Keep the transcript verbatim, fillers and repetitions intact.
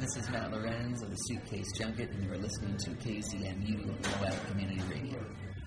This is Matt Lorenz of the Suitcase Junket, and you're listening to K Z M U Moab Community Radio.